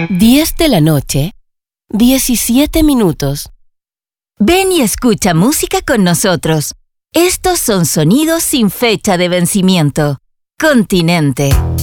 10 de la noche, 17 minutos. Ven y escucha música con nosotros. Estos son sonidos sin fecha de vencimiento. Continente.